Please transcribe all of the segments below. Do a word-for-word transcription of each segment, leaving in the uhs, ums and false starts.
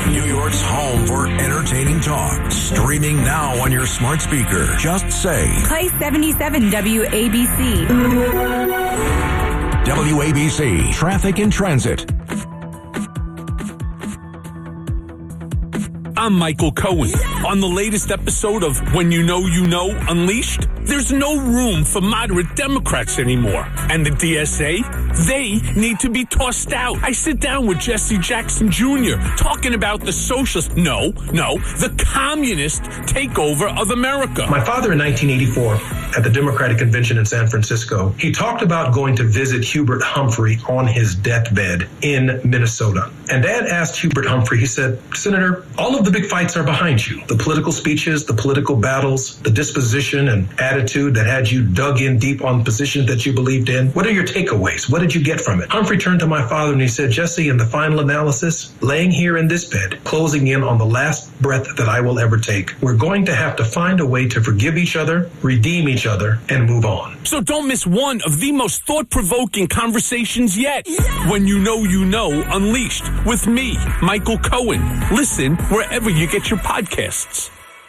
New York's home for entertaining talk. Streaming now on your smart speaker. Just say, play seventy-seven W A B C. W A B C Traffic and Transit. I'm Michael Cohen. On the latest episode of When You Know You Know Unleashed, there's no room for moderate Democrats anymore. And the D S A, they need to be tossed out. I sit down with Jesse Jackson Junior talking about the socialist, no, no, the communist takeover of America. My father in nineteen eighty-four at the Democratic Convention in San Francisco, he talked about going to visit Hubert Humphrey on his deathbed in Minnesota. And Dad asked Hubert Humphrey, he said, Senator, all of the big fights are behind you. The political speeches, the political battles, the disposition and attitude that had you dug in deep on positions that you believed in. What are your takeaways? What did you get from it? Humphrey turned to my father and he said, Jesse, in the final analysis, laying here in this bed, closing in on the last breath that I will ever take, we're going to have to find a way to forgive each other, redeem each other, and move on. So don't miss one of the most thought-provoking conversations yet. Yeah. When You Know You Know Unleashed with me, Michael Cohen. Listen wherever you get your podcasts.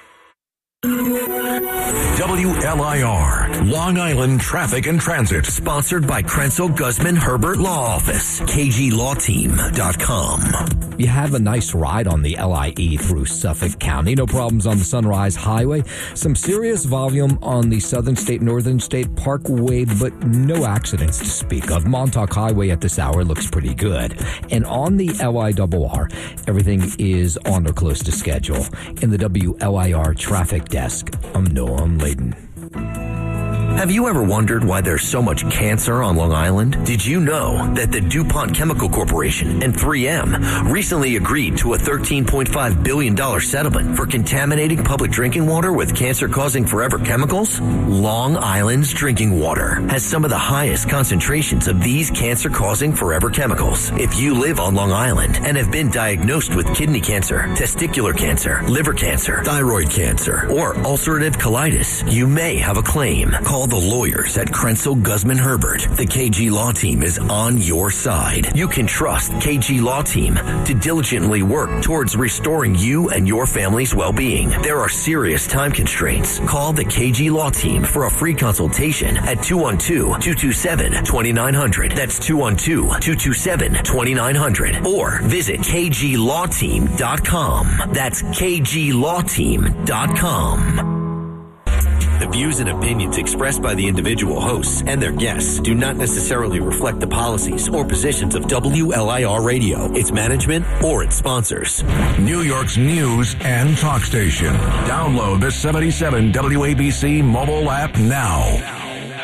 W L I R, Long Island Traffic and Transit. Sponsored by Krenzel Guzman Herbert Law Office, K G law team dot com. You have a nice ride on the L I E through Suffolk County. No problems on the Sunrise Highway. Some serious volume on the Southern State, Northern State Parkway, but no accidents to speak of. Montauk Highway at this hour looks pretty good. And on the L I R R, everything is on or close to schedule. In the W L I R traffic desk, I'm Noam Layden. Have you ever wondered why there's so much cancer on Long Island? Did you know that the DuPont Chemical Corporation and three M recently agreed to a thirteen point five billion dollars settlement for contaminating public drinking water with cancer-causing forever chemicals? Long Island's drinking water has some of the highest concentrations of these cancer-causing forever chemicals. If you live on Long Island and have been diagnosed with kidney cancer, testicular cancer, liver cancer, thyroid cancer, or ulcerative colitis, you may have a claim. Call the lawyers at Krenzel Guzman Herbert. The K G Law Team is on your side. You can trust K G Law Team to diligently work towards restoring you and your family's well-being. There are serious time constraints. Call the K G Law Team for a free consultation at two one two, two two seven, two nine zero zero. That's two one two, two two seven, two nine zero zero. Or visit K G law team dot com. That's K G law team dot com. The views and opinions expressed by the individual hosts and their guests do not necessarily reflect the policies or positions of W L I R Radio, its management, or its sponsors. New York's news and talk station. Download the seventy-seven W A B C mobile app now.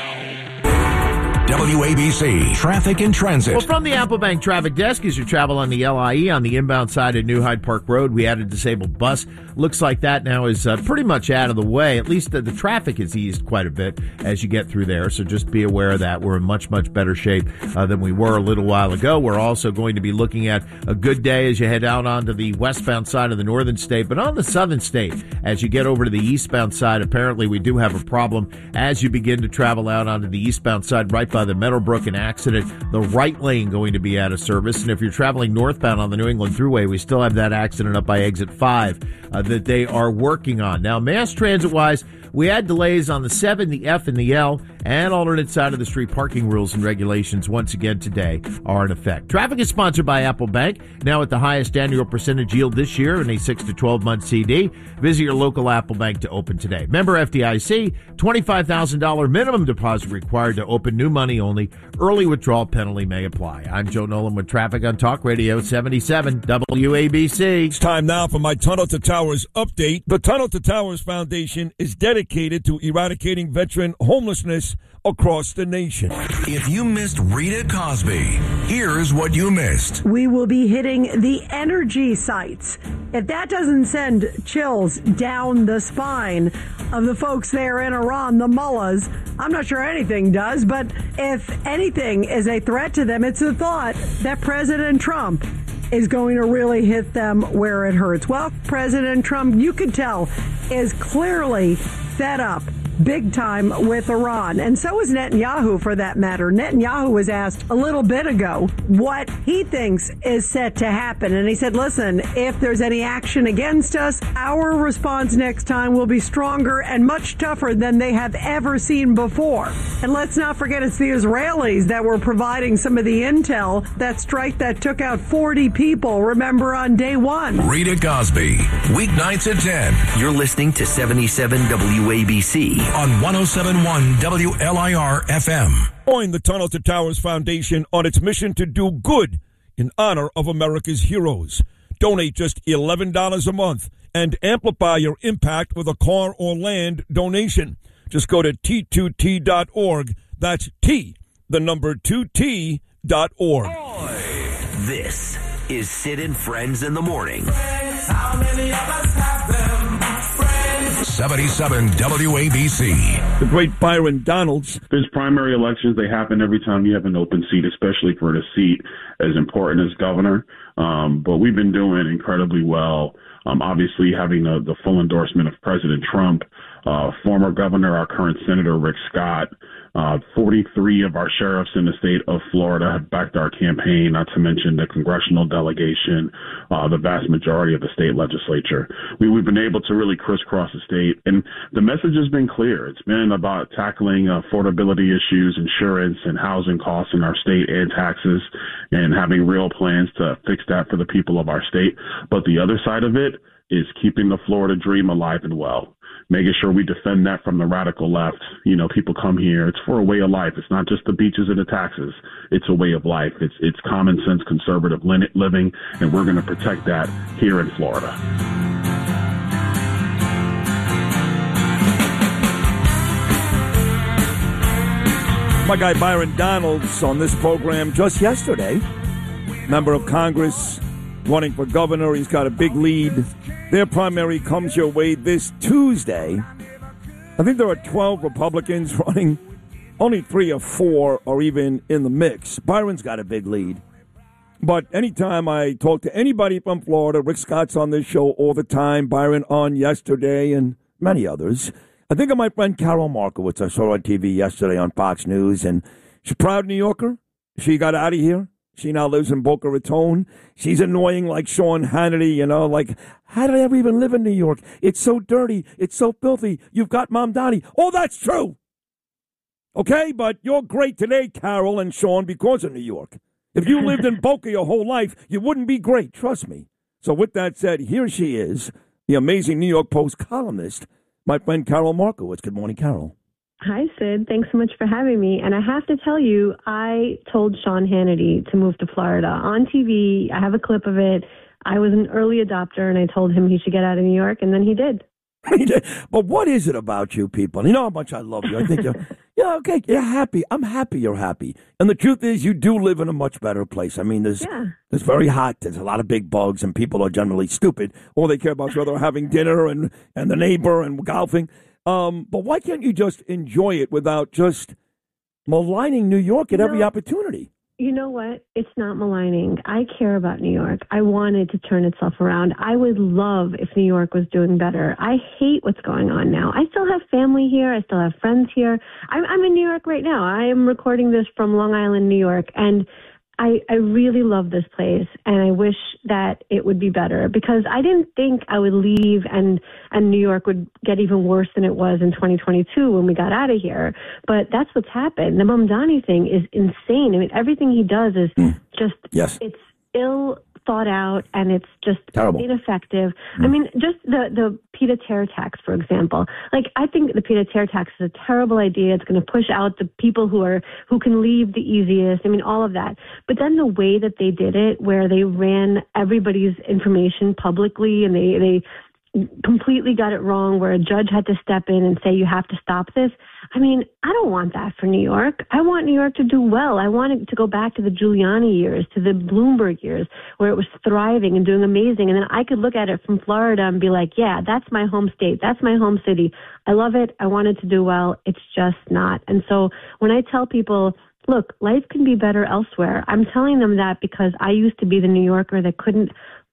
W A B C Traffic and Transit. Well, from the Applebank Traffic Desk, as you travel on the L I E on the inbound side at New Hyde Park Road, we had a disabled bus. Looks like that now is uh, pretty much out of the way. At least uh, the traffic has eased quite a bit as you get through there. So just be aware of that. We're in much, much better shape uh, than we were a little while ago. We're also going to be looking at a good day as you head out onto the westbound side of the northern state. But on the southern state, as you get over to the eastbound side, apparently we do have a problem as you begin to travel out onto the eastbound side right by the Meadowbrook, an accident. The right lane going to be out of service. And if you're traveling northbound on the New England Thruway, we still have that accident up by exit five uh, that they are working on. Now, mass transit-wise, we had delays on the seven, the F, and the L, and alternate side of the street parking rules and regulations once again today are in effect. Traffic is sponsored by Apple Bank, now at the highest annual percentage yield this year in a six to twelve month C D. Visit your local Apple Bank to open today. Member F D I C, twenty-five thousand dollars minimum deposit required to open, new money only. Early withdrawal penalty may apply. I'm Joe Nolan with traffic on Talk Radio seventy-seven W A B C. It's time now for my Tunnel to Towers update. The Tunnel to Towers Foundation is dedicated to eradicating veteran homelessness across the nation. If you missed Rita Cosby, here's what you missed. We will be hitting the energy sites. If that doesn't send chills down the spine of the folks there in Iran, the mullahs, I'm not sure anything does, but if anything is a threat to them, it's the thought that President Trump is going to really hit them where it hurts. Well, President Trump, you could tell, is clearly fed up big time with Iran. And so is Netanyahu, for that matter. Netanyahu was asked a little bit ago what he thinks is set to happen. And he said, listen, if there's any action against us, our response next time will be stronger and much tougher than they have ever seen before. And let's not forget it's the Israelis that were providing some of the intel, that strike that took out forty people, remember, on day one. Rita Cosby, weeknights at ten. You're listening to seventy-seven W A B C on one oh seven point one W L I R F M. Join the Tunnel to Towers Foundation on its mission to do good in honor of America's heroes. Donate just eleven dollars a month and amplify your impact with a car or land donation. Just go to T two T dot org. That's T, the number two T dot org. This is Sid and Friends in the Morning. How many of us have them? Friends. seventy-seven W A B C. The great Byron Donalds. There's primary elections. They happen every time you have an open seat, especially for a seat as important as governor. Um, but we've been doing incredibly well. Um, obviously, having the, the full endorsement of President Trump, uh, former governor, our current Senator Rick Scott, uh, forty-three of our sheriffs in the state of Florida have backed our campaign, not to mention the congressional delegation, uh, the vast majority of the state legislature. We, we've been able to really crisscross the state, and the message has been clear. It's been about tackling affordability issues, insurance, and housing costs in our state and taxes, and having real plans to fix that for the people of our state. But the other side of it is keeping the Florida dream alive and well, making sure we defend that from the radical left. You know, people come here. It's for a way of life. It's not just the beaches and the taxes. It's a way of life. It's it's common sense, conservative living, and we're going to protect that here in Florida. My guy Byron Donalds on this program just yesterday, member of Congress, running for governor. He's got a big lead. Their primary comes your way this Tuesday. I think there are twelve Republicans running. Only three or four are even in the mix. Byron's got a big lead. But anytime I talk to anybody from Florida, Rick Scott's on this show all the time, Byron on yesterday, and many others. I think of my friend Carol Markowitz. I saw her on T V yesterday on Fox News, and she's a proud New Yorker. She got out of here. She now lives in Boca Raton. She's annoying like Sean Hannity, you know, like, how did I ever even live in New York? It's so dirty. It's so filthy. You've got Mom Dottie. Oh, that's true. Okay, but you're great today, Carol and Sean, because of New York. If you lived in Boca your whole life, you wouldn't be great. Trust me. So with that said, here she is, the amazing New York Post columnist, my friend Carol Markowitz. Good morning, Carol. Hi, Sid. Thanks so much for having me. And I have to tell you, I told Sean Hannity to move to Florida on T V. I have a clip of it. I was an early adopter, and I told him he should get out of New York, and then he did. But what is it about you people? You know how much I love you. I think you're, yeah, okay, you're happy. I'm happy you're happy. And the truth is, you do live in a much better place. I mean, there's yeah. it's very hot. There's a lot of big bugs, and people are generally stupid. All they care about is whether they're having dinner and, and the neighbor and golfing. Um, but why can't you just enjoy it without just maligning New York at no. every opportunity? You know what? It's not maligning. I care about New York. I wanted to turn itself around. I would love if New York was doing better. I hate what's going on now. I still have family here. I still have friends here. I'm, I'm in New York right now. I am recording this from Long Island, New York, and I, I really love this place, and I wish that it would be better because I didn't think I would leave and, and New York would get even worse than it was in twenty twenty-two when we got out of here. But that's what's happened. The Mamdani thing is insane. I mean, everything he does is mm. just, yes. it's ill thought out, and it's just Terrible. ineffective. Mm. I mean, just the, the pied-à-terre tax, for example. Like, I think the pied-à-terre tax is a terrible idea. It's going to push out the people who are who can leave the easiest. I mean, all of that. But then the way that they did it, where they ran everybody's information publicly, and they they completely got it wrong, where a judge had to step in and say, you have to stop this. I mean, I don't want that for New York. I want New York to do well. I want it to go back to the Giuliani years, to the Bloomberg years, where it was thriving and doing amazing. And then I could look at it from Florida and be like, yeah, that's my home state. That's my home city. I love it. I want it to do well. It's just not. And so when I tell people, look, life can be better elsewhere, I'm telling them that because I used to be the New Yorker that couldn't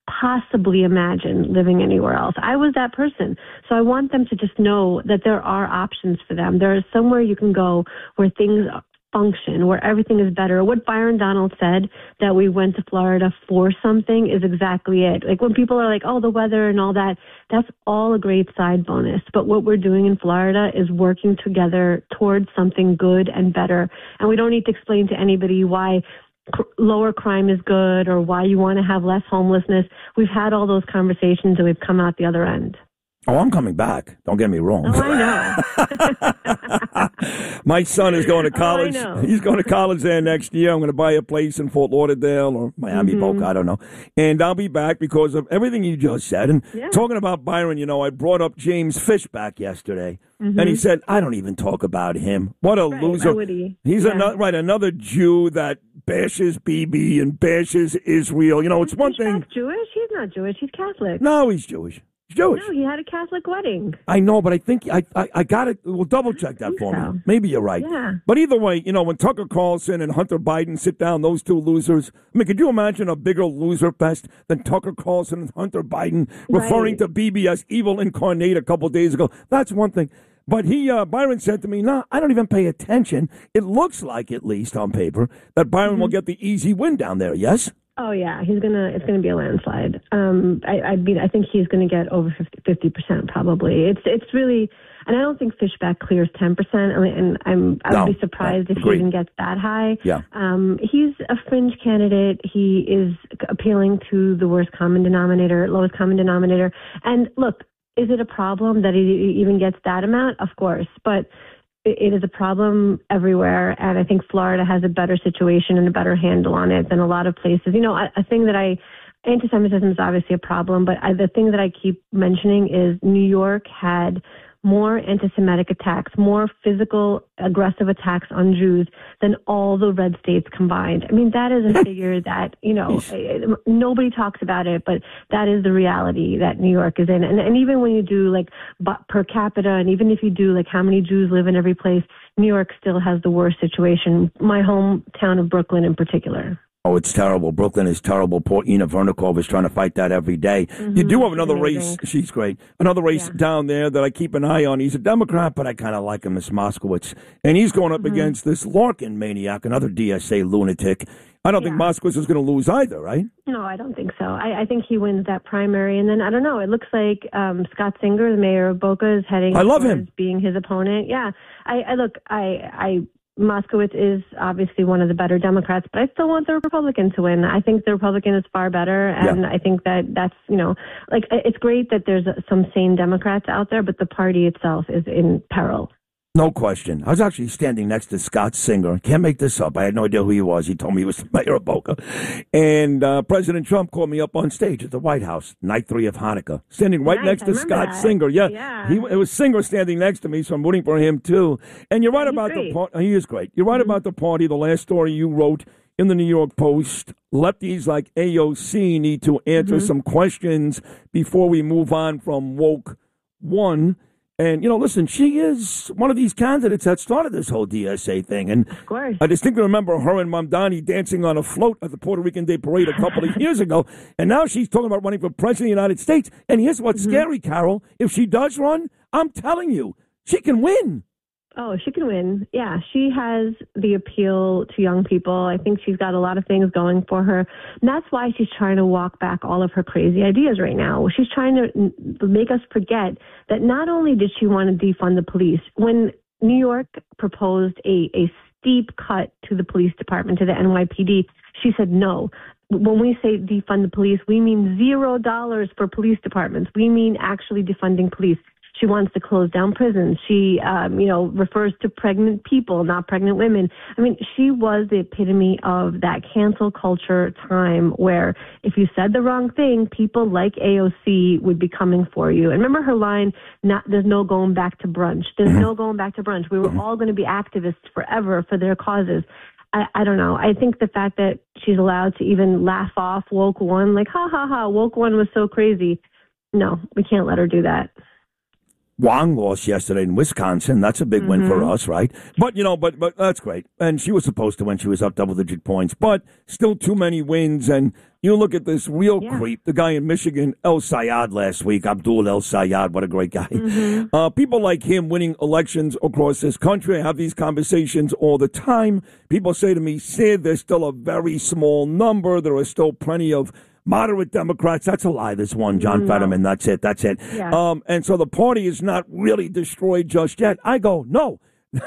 possibly imagine living anywhere else. I was that person. So I want them to just know that there are options for them. There is somewhere you can go where things function, where everything is better. What Byron Donald said, that we went to Florida for something, is exactly it. Like when people are like, oh, the weather and all that, that's all a great side bonus. But what we're doing in Florida is working together towards something good and better. And we don't need to explain to anybody why lower crime is good or why you want to have less homelessness. We've had all those conversations and we've come out the other end. Oh, I'm coming back. Don't get me wrong. Oh, I know. My son is going to college. Oh, I know. He's going to college there next year. I'm going to buy a place in Fort Lauderdale or Miami, Mm-hmm. Boca, I don't know. And I'll be back because of everything you just said. And Yeah. talking about Byron, you know, I brought up James Fishback yesterday. Mhm. And he said, I don't even talk about him. What a Right, loser. why would he? He's Yeah. another, right, another Jew that bashes Bibi and bashes Israel. You know, it's one thing. Fishback Jewish? He's not Jewish. He's Catholic. No, he's Jewish. He's Jewish. No, he had a Catholic wedding. I know, but I think I I, I got it. We'll double check that for so. me. Maybe you're right. Yeah. But either way, you know, when Tucker Carlson and Hunter Biden sit down, those two losers. I mean, could you imagine a bigger loser fest than Tucker Carlson and Hunter Biden referring Right. to Bibi as evil incarnate a couple days ago? That's one thing. But he, uh, Byron said to me, "No, nah, I don't even pay attention. It looks like, at least on paper, that Byron Mm-hmm. will get the easy win down there. Yes." Oh yeah, he's gonna. It's gonna be a landslide. Um, I, I mean, I think he's gonna get over fifty percent probably. It's it's really, and I don't think Fishback clears ten percent. I mean, and I'm I would No, be surprised no, if he agreed. even gets that high. Yeah. Um, he's a fringe candidate. He is appealing to the worst common denominator, lowest common denominator. And look, is it a problem that he even gets that amount? Of course, but it is a problem everywhere, and I think Florida has a better situation and a better handle on it than a lot of places. You know, a, a thing that I, anti-Semitism is obviously a problem, but I, the thing that I keep mentioning is New York had more anti-Semitic attacks, more physical, aggressive attacks on Jews than all the red states combined. I mean, that is a figure that, you know, nobody talks about it, but that is the reality that New York is in. And, and even when you do like per capita, and even if you do like how many Jews live in every place, New York still has the worst situation. My hometown of Brooklyn in particular. Oh, it's terrible. Brooklyn is terrible. Poor Ina Vernikov is trying to fight that every day. Mm-hmm. You do have another Amazing. race. She's great. Another race Yeah. down there that I keep an eye on. He's a Democrat, but I kind of like him, Miss Moskowitz. And he's going up Mm-hmm. against this Larkin maniac, another D S A lunatic. I don't think Yeah. Moskowitz is going to lose either, right? No, I don't think so. I, I think he wins that primary. And then, I don't know, it looks like um, Scott Singer, the mayor of Boca, is heading I love towards him. being his opponent. Yeah. I, I look, I, I, Moskowitz is obviously one of the better Democrats, but I still want the Republican to win. I think the Republican is far better, and Yeah. I think that that's, you know, like, it's great that there's some sane Democrats out there, but the party itself is in peril. No question. I was actually standing next to Scott Singer. Can't make this up. I had no idea who he was. He told me he was the mayor of Boca. And uh, President Trump called me up on stage at the White House, night three of Hanukkah, standing right Nice, next I to remember Scott that. Singer. Yeah, Yeah. He, it was Singer standing next to me, so I'm rooting for him too. And you're right he's about the great. party. He is great. You're right Mm-hmm. about the party. The last story you wrote in the New York Post, lefties like A O C need to answer Mm-hmm. some questions before we move on from woke one. And, you know, listen, she is one of these candidates that started this whole D S A thing. And Of course. I distinctly remember her and Mamdani dancing on a float at the Puerto Rican Day Parade a couple of years ago. And now she's talking about running for president of the United States. And here's what's Mm-hmm. scary, Carol. If she does run, I'm telling you, she can win. Oh, she can win. Yeah, she has the appeal to young people. I think she's got a lot of things going for her. And that's why she's trying to walk back all of her crazy ideas right now. She's trying to n- make us forget that not only did she want to defund the police, when New York proposed a, a steep cut to the police department, to the N Y P D, she said no. When we say defund the police, we mean zero dollars for police departments. We mean actually defunding police. She wants to close down prisons. She, um, you know, refers to pregnant people, not pregnant women. I mean, she was the epitome of that cancel culture time where if you said the wrong thing, people like A O C would be coming for you. And remember her line, "Not there's no going back to brunch. There's no going back to brunch. We were all going to be activists forever for their causes." I, I don't know. I think the fact that she's allowed to even laugh off woke one, like, ha, ha, ha, woke one was so crazy. No, we can't let her do that. Wong lost yesterday in Wisconsin. That's a big mm-hmm. win for us, right? But, you know, but but that's great. And she was supposed to win. She was up double-digit points. But still too many wins. And you look at this real yeah. creep, the guy in Michigan, El Sayad last week, Abdul El Sayad, what a great guy. Mm-hmm. Uh, people like him winning elections across this country. I have these conversations all the time. People say to me, Sid, there's still a very small number. There are still plenty of moderate Democrats. That's a lie. There's one, John no. Fetterman. That's it. That's it. Yeah. Um, and so the party is not really destroyed just yet. I go, no.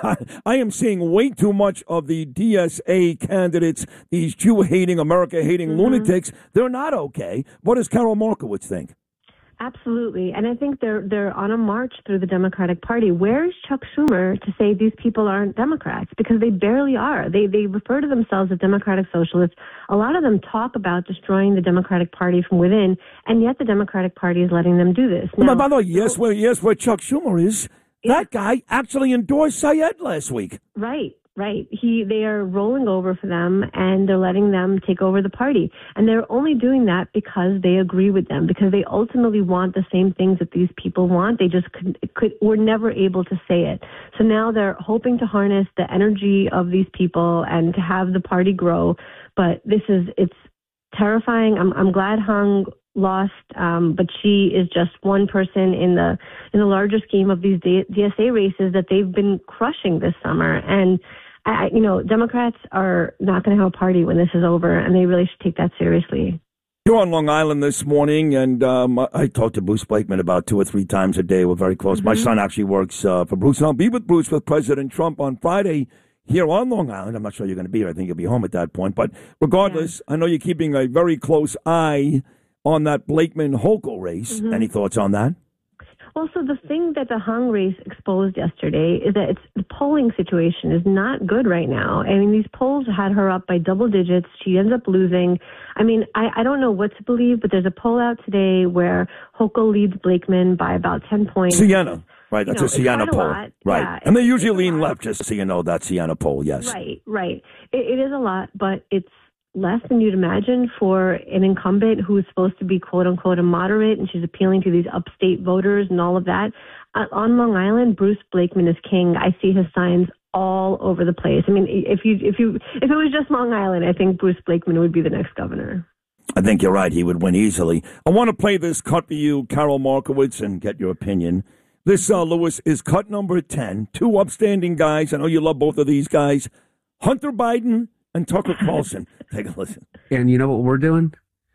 I am seeing way too much of the D S A candidates, these Jew-hating, America-hating mm-hmm. lunatics. They're not okay. What does Carol Markowitz think? Absolutely. And I think they're they're on a march through the Democratic Party. Where is Chuck Schumer to say these people aren't Democrats? Because they barely are. They they refer to themselves as Democratic Socialists. A lot of them talk about destroying the Democratic Party from within, and yet the Democratic Party is letting them do this. Now, by the way, yes, where, yes, where Chuck Schumer is, yeah. that guy actually endorsed Sayed last week. Right. Right. He, they are rolling over for them, and they're letting them take over the party. And they're only doing that because they agree with them, because they ultimately want the same things that these people want. They just could, could were never able to say it. So now they're hoping to harness the energy of these people and to have the party grow. But this is, it's terrifying. I'm, I'm glad Hung lost, um, but she is just one person in the in the larger scheme of these D S A races that they've been crushing this summer. And I, you know, Democrats are not going to have a party when this is over, and they really should take that seriously. You're on Long Island this morning, and um, I talk to Bruce Blakeman about two or three times a day. We're very close. Mm-hmm. My son actually works uh, for Bruce, and I'll be with Bruce with President Trump on Friday here on Long Island. I'm not sure you're going to be here. I think you'll be home at that point. But regardless, yeah. I know you're keeping a very close eye on that Blakeman-Hochul race. Mm-hmm. Any thoughts on that? Well, so the thing that the Hung race exposed yesterday is that it's, the polling situation is not good right now. I mean, these polls had her up by double digits. She ends up losing. I mean, I, I don't know what to believe, but there's a poll out today where Hochul leads Blakeman by about ten points. Siena. Right, that's you know, a Siena poll. A right. Yeah, and they usually lean left, just so you know, that Siena poll, yes. Right, right. It, it is a lot, but it's less than you'd imagine for an incumbent who is supposed to be, quote unquote, a moderate, and she's appealing to these upstate voters and all of that. Uh, on Long Island, Bruce Blakeman is king. I see his signs all over the place. I mean, if you if you if it was just Long Island, I think Bruce Blakeman would be the next governor. I think you're right. He would win easily. I want to play this cut for you, Carol Markowitz, and get your opinion. This, uh, Lewis, is cut number ten. Two upstanding guys. I know you love both of these guys. Hunter Biden and Tucker Carlson. Take a listen. And you know what we're doing?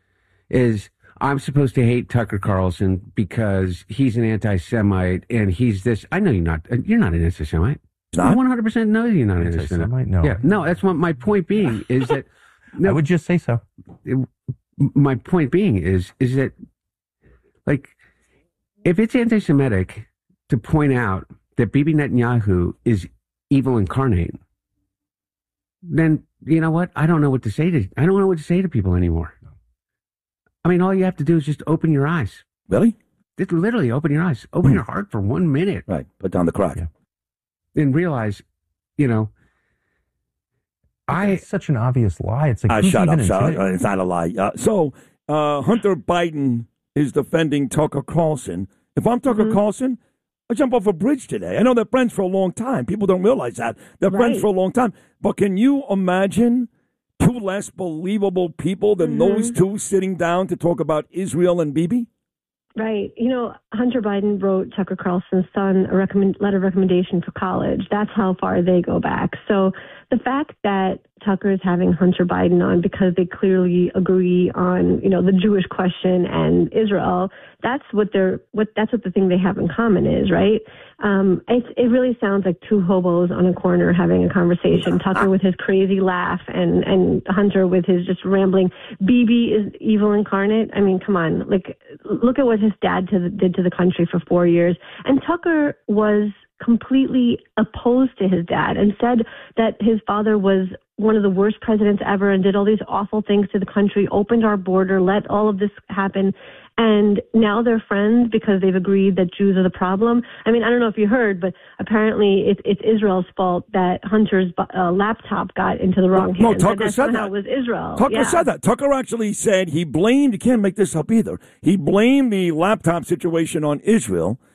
Is I'm supposed to hate Tucker Carlson because he's an anti-Semite and he's this. I know you're not. You're not an anti-Semite. Not? I one hundred percent know you're not an anti-Semite. No. Yeah, no, that's what my point being is that. No, I would just say so. It, my point being is, is that, like, if it's anti-Semitic to point out that Bibi Netanyahu is evil incarnate, then you know what? I don't know what to say to. I don't know what to say to people anymore. I mean, all you have to do is just open your eyes. Really? Just literally open your eyes. Open your heart for one minute. Right. Put down the crack. Yeah. And realize, you know, I. It's such an obvious lie. It's like uh, shut up, shut up. It's not a lie. Uh, so uh, Hunter Biden is defending Tucker Carlson. If I'm Tucker mm-hmm. Carlson, I jump off a bridge today. I know they're friends for a long time. People don't realize that. They're right. friends for a long time. But can you imagine two less believable people than mm-hmm. those two sitting down to talk about Israel and Bibi? Right. You know, Hunter Biden wrote Tucker Carlson's son a recommend, letter of recommendation for college. That's how far they go back. So the fact that Tucker is having Hunter Biden on because they clearly agree on, you know, the Jewish question and Israel, that's what they're, what, that's what the thing they have in common is, right? Um, it, it really sounds like two hobos on a corner having a conversation. Tucker with his crazy laugh and, and Hunter with his just rambling. Bibi is evil incarnate. I mean, come on, like, look at what his dad to the, did to the country for four years. And Tucker was completely opposed to his dad and said that his father was one of the worst presidents ever and did all these awful things to the country, opened our border, let all of this happen. And now they're friends because they've agreed that Jews are the problem. I mean, I don't know if you heard, but apparently it, it's Israel's fault that Hunter's uh, laptop got into the wrong no, hands. No, Tucker said that. It was Israel. Tucker yeah. said that. Tucker actually said he blamed, you can't make this up either, he blamed the laptop situation on Israel.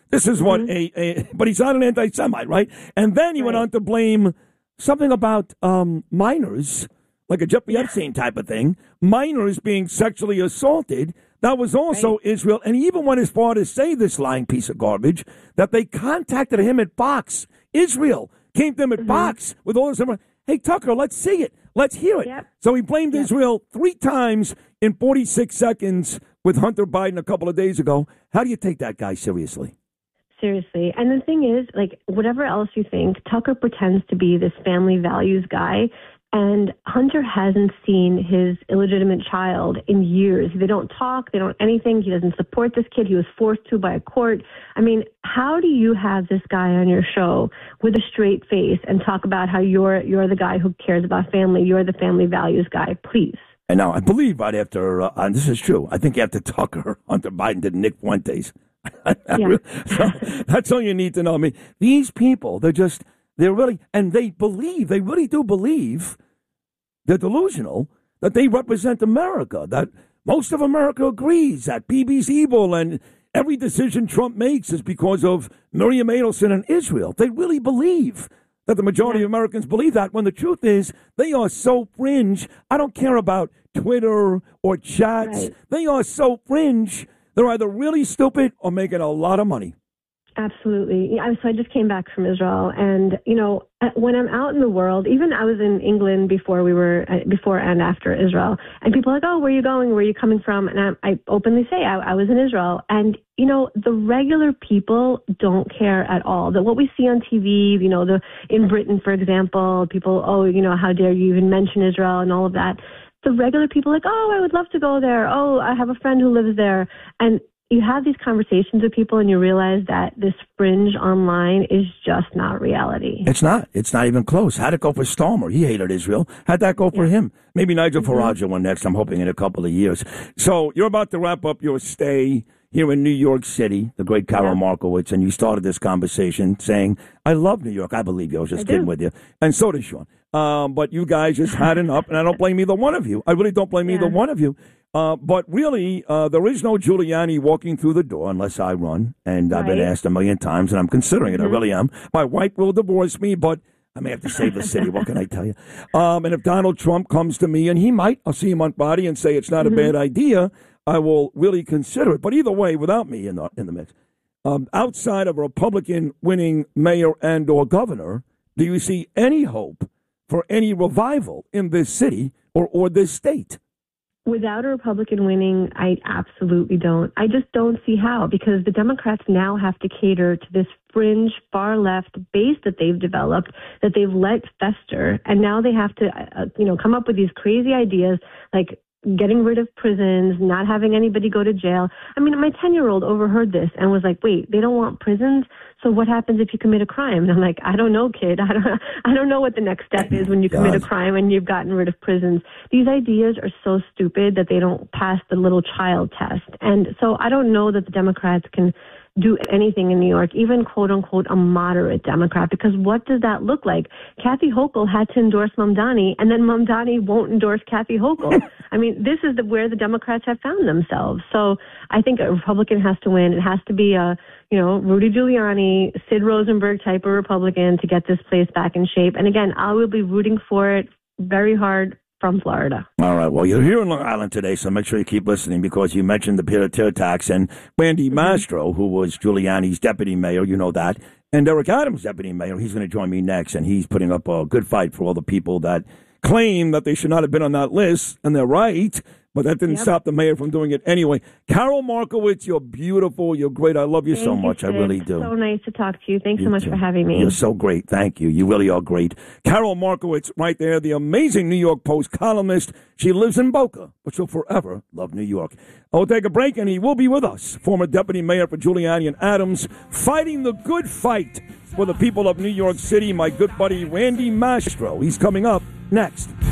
This is what a, a, but he's not an anti-Semite, right? And then he right. went on to blame something about um, minors, like a Jeffrey Epstein type of thing, minors being sexually assaulted. That was also right. Israel. And he even went as far to say, this lying piece of garbage, that they contacted him at Fox. Israel came to him at mm-hmm. Fox with all this. Hey, Tucker, let's see it. Let's hear it. Yep. So he blamed yep. Israel three times in forty-six seconds with Hunter Biden a couple of days ago. How do you take that guy seriously? Seriously. And the thing is, like, whatever else you think, Tucker pretends to be this family values guy. And Hunter hasn't seen his illegitimate child in years. They don't talk. They don't anything. He doesn't support this kid. He was forced to by a court. I mean, how do you have this guy on your show with a straight face and talk about how you're you're the guy who cares about family? You're the family values guy. Please. And now I believe right after, uh, and this is true, I think after Tucker, Hunter Biden did Nick Fuentes. Yeah. So that's all you need to know. I mean, these people, they're just, they're really, and they believe, they really do believe, they're delusional, that they represent America, that most of America agrees that Bibi's evil and every decision Trump makes is because of Miriam Adelson and Israel. They really believe that the majority yeah. of Americans believe that, when the truth is they are so fringe. I don't care about Twitter or chats. Right. They are so fringe. They're either really stupid or making a lot of money. Absolutely. Yeah, so I just came back from Israel, and you know, when I'm out in the world, even I was in England before we were before and after Israel, and people are like, "Oh, where are you going? Where are you coming from?" And I, I openly say I, I was in Israel, and you know, the regular people don't care at all. That what we see on T V, you know, the in Britain, for example, people, oh, you know, how dare you even mention Israel and all of that. The regular people are like, oh, I would love to go there. Oh, I have a friend who lives there. And you have these conversations with people and you realize that this fringe online is just not reality. It's not. It's not even close. How'd it go for Stormer? He hated Israel. How'd that go for yeah. him? Maybe Nigel mm-hmm. Farage one next, I'm hoping in a couple of years. So you're about to wrap up your stay here in New York City, the great Carol yeah. Markowitz, and you started this conversation saying, I love New York. I believe you. I was just I kidding do. with you. And so does Sean. Um, but you guys just had enough, and I don't blame either one of you. I really don't blame yeah. either one of you. Uh, but really, uh, there is no Giuliani walking through the door unless I run, and right. I've been asked a million times, and I'm considering it. Mm-hmm. I really am. My wife will divorce me, but I may have to save the city. What can I tell you? Um, and if Donald Trump comes to me, and he might, I'll see him on Friday and say it's not mm-hmm. a bad idea, I will really consider it. But either way, without me in the in the mix, um, outside of a Republican winning mayor and or governor, do you see any hope for any revival in this city or, or this state? Without a Republican winning, I absolutely don't. I just don't see how, because the Democrats now have to cater to this fringe far left base that they've developed, that they've let fester, and now they have to, uh, you know, come up with these crazy ideas like getting rid of prisons, not having anybody go to jail. I mean, my ten-year-old overheard this and was like, wait, they don't want prisons? So what happens if you commit a crime? And I'm like, I don't know, kid. I don't I don't know what the next step is when you commit a crime and you've gotten rid of prisons. These ideas are so stupid that they don't pass the little child test. And so I don't know that the Democrats can do anything in New York, even quote unquote a moderate Democrat, because what does that look like? Kathy Hochul had to endorse Mamdani, and then Mamdani won't endorse Kathy Hochul. I mean, this is the, where the Democrats have found themselves. So I think a Republican has to win. It has to be a, you know, Rudy Giuliani, Sid Rosenberg type of Republican to get this place back in shape. And again, I will be rooting for it very hard from Florida. All right. Well, you're here in Long Island today, so make sure you keep listening, because you mentioned the pied-à-terre tax, and Randy mm-hmm. Mastro, who was Giuliani's deputy mayor, you know that, and Eric Adams' deputy mayor, he's going to join me next, and he's putting up a good fight for all the people that claim that they should not have been on that list, and they're right. But that didn't yep. stop the mayor from doing it anyway. Carol Markowitz, you're beautiful. You're great. I love you Thank so you, much. Sid. I really do. So nice to talk to you. Thanks you so much too. for having me. You're so great. Thank you. You really are great. Carol Markowitz, right there, the amazing New York Post columnist. She lives in Boca, but she'll forever love New York. I'll take a break, and he will be with us. Former deputy mayor for Giuliani and Adams, fighting the good fight for the people of New York City, my good buddy Randy Mastro. He's coming up next.